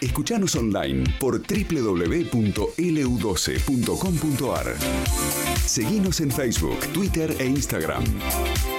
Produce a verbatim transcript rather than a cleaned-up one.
Escuchanos online por doble u doble u doble u punto ele u doce punto com punto a r. Seguinos en Facebook, Twitter e Instagram.